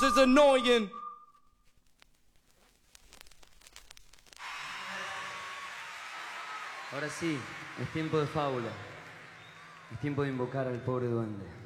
is annoying. Ahora sí, es tiempo de fábula. Es tiempo de invocar al pobre duende.